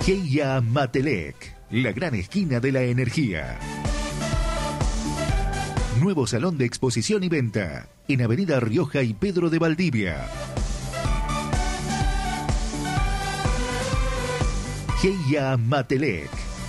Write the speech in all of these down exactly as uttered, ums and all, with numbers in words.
Heia Matelec, la gran esquina de la energía. Nuevo salón de exposición y venta en Avenida Rioja y Pedro de Valdivia. Heia Matelec.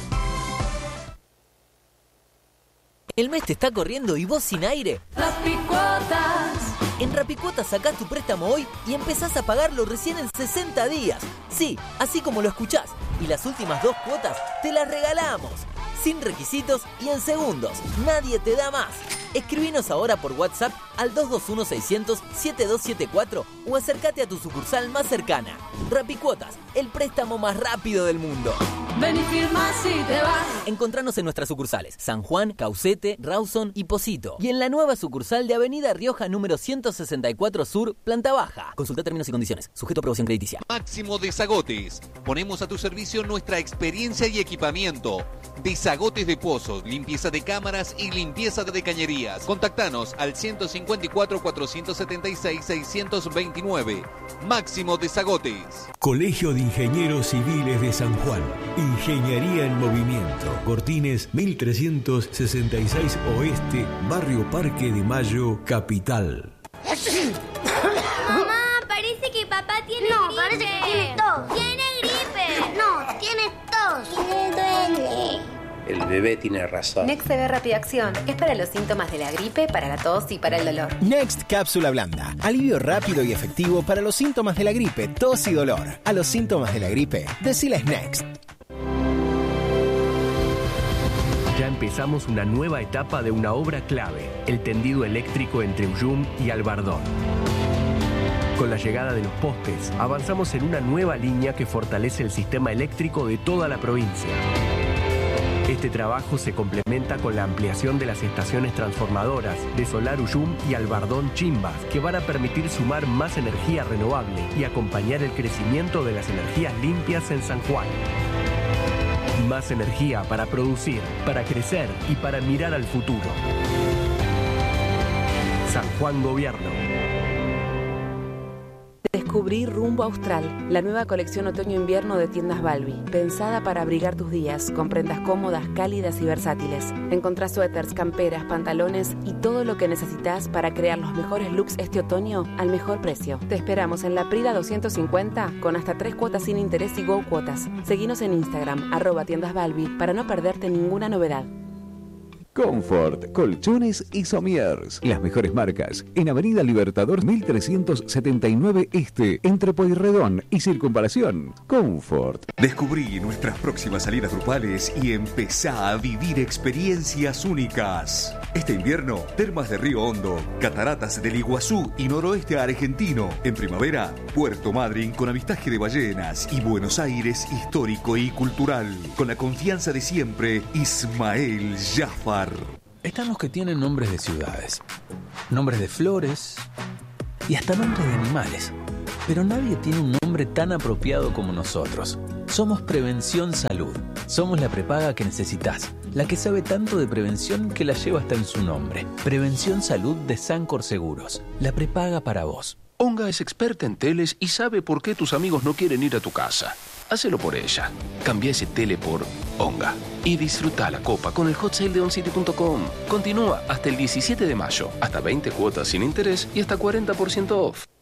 El mes te está corriendo y vos sin aire. Rapicuotas. En Rapicuotas sacás tu préstamo hoy y empezás a pagarlo recién en sesenta días. Sí, así como lo escuchás. Y las últimas dos cuotas te las regalamos. Sin requisitos y en segundos. Nadie te da más. Escribinos ahora por WhatsApp al dos dos uno, seiscientos, setenta y dos setenta y cuatro o acércate a tu sucursal más cercana. Rapicuotas, el préstamo más rápido del mundo. Ven y firma si te vas. Encontranos en nuestras sucursales San Juan, Caucete, Rawson y Posito. Y en la nueva sucursal de Avenida Rioja número ciento sesenta y cuatro Sur, planta baja. Consulta términos y condiciones. Sujeto a aprobación crediticia. Máximo Desagotes. Ponemos a tu servicio nuestra experiencia y equipamiento. Desagotes de pozos, limpieza de cámaras y limpieza de cañerías. Contactanos al ciento cincuenta y cuatro, cuatrocientos setenta y seis, seiscientos veintinueve. Máximo Desagotes. Colegio de Ingenieros Civiles de San Juan. Ingeniería en Movimiento. Cortines mil trescientos sesenta y seis Oeste, Barrio Parque de Mayo, Capital. Mamá, parece que papá tiene no, gripe. No, parece que tiene tos. Tiene gripe. No, tiene tos. Le duele. El bebé tiene razón. Next B Rápida Acción es para los síntomas de la gripe, para la tos y para el dolor. Next Cápsula Blanda. Alivio rápido y efectivo para los síntomas de la gripe, tos y dolor. A los síntomas de la gripe, deciles Next. Ya empezamos una nueva etapa de una obra clave, el tendido eléctrico entre Ullum y Albardón. Con la llegada de los postes, avanzamos en una nueva línea que fortalece el sistema eléctrico de toda la provincia. Este trabajo se complementa con la ampliación de las estaciones transformadoras de Solar Ullum y Albardón Chimbas, que van a permitir sumar más energía renovable y acompañar el crecimiento de las energías limpias en San Juan. Más energía para producir, para crecer y para mirar al futuro. San Juan Gobierno. Descubrí Rumbo Austral, la nueva colección otoño-invierno de tiendas Balbi, pensada para abrigar tus días, con prendas cómodas, cálidas y versátiles. Encontrás suéteres, camperas, pantalones y todo lo que necesitas para crear los mejores looks este otoño al mejor precio. Te esperamos en La Prida doscientos cincuenta con hasta tres cuotas sin interés y Go Cuotas. Seguinos en Instagram, arroba tiendas Balbi, para no perderte ninguna novedad. Comfort, colchones y sommiers. Las mejores marcas. En Avenida Libertador mil trescientos setenta y nueve Este, entre Pueyrredón y Circunvalación. Comfort. Descubrí nuestras próximas salidas grupales y empezá a vivir experiencias únicas. Este invierno, Termas de Río Hondo, Cataratas del Iguazú y Noroeste Argentino. En primavera, Puerto Madryn con avistaje de ballenas y Buenos Aires histórico y cultural. Con la confianza de siempre, Ismael Jafar. Están los que tienen nombres de ciudades, nombres de flores y hasta nombres de animales. Pero nadie tiene un nombre tan apropiado como nosotros. Somos Prevención Salud. Somos la prepaga que necesitas, la que sabe tanto de prevención que la lleva hasta en su nombre. Prevención Salud de Sancor Seguros. La prepaga para vos. Onga es experta en teles y sabe por qué tus amigos no quieren ir a tu casa. Hácelo por ella. Cambia ese tele por Onga y disfruta la copa con el hot sale de oncity punto com. Continúa hasta el diecisiete de mayo, hasta veinte cuotas sin interés y hasta cuarenta por ciento off.